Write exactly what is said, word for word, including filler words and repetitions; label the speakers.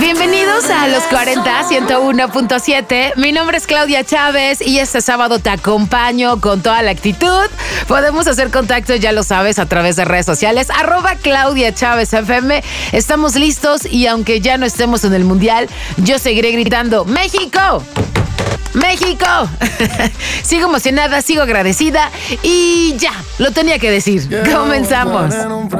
Speaker 1: Bienvenidos a Los cuarenta, ciento uno punto siete. Mi nombre es Claudia Chávez y este sábado te acompaño con toda la actitud. Podemos hacer contacto, ya lo sabes, a través de redes sociales. Arroba Claudia Chávez F M. Estamos listos y aunque ya no estemos en el Mundial, yo seguiré gritando ¡México! ¡México! Sigo emocionada, sigo agradecida y ya, lo tenía que decir. Comenzamos.